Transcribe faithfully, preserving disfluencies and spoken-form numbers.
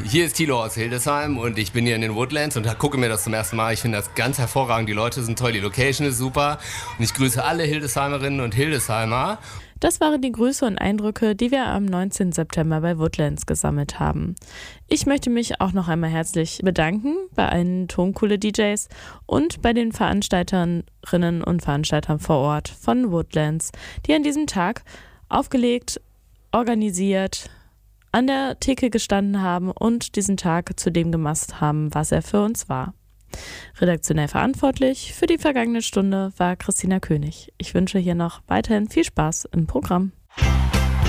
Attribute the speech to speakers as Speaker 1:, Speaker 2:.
Speaker 1: Hier ist Thilo aus Hildesheim und ich bin hier in den Woodlands und gucke mir das zum ersten Mal. Ich finde das ganz hervorragend. Die Leute sind toll, die Location ist super und ich grüße alle Hildesheimerinnen und Hildesheimer.
Speaker 2: Das waren die Grüße und Eindrücke, die wir am neunzehnten September bei Woodlands gesammelt haben. Ich möchte mich auch noch einmal herzlich bedanken bei allen Toncoole D Js und bei den Veranstalterinnen und Veranstaltern vor Ort von Woodlands, die an diesem Tag aufgelegt, organisiert, an der Theke gestanden haben und diesen Tag zu dem gemacht haben, was er für uns war. Redaktionell verantwortlich für die vergangene Stunde war Christina König. Ich wünsche hier noch weiterhin viel Spaß im Programm.